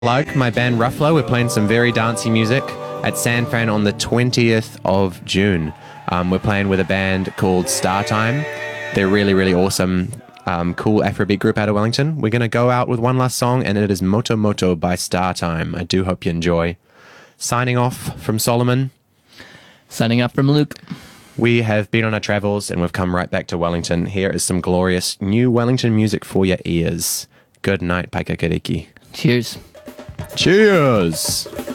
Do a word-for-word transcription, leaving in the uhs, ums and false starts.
Like my band Ruffalo, we're playing some very dancey music at San Fran on the twentieth of June. Um, we're playing with a band called Star Time. They're really, really awesome, um, cool Afrobeat group out of Wellington. We're going to go out with one last song, and it is Moto Moto by Star Time. I do hope you enjoy. Signing off from Solomon. Signing off from Luke. We have been on our travels, and we've come right back to Wellington. Here is some glorious new Wellington music for your ears. Good night, Paikakariki. Cheers. Cheers!